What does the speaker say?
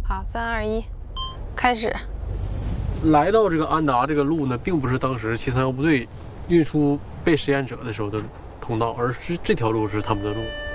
好，3、2、1，开始。 来到这个安达这个路呢，并不是当时731部队运输被实验者的时候的通道，而是这条路是他们的路。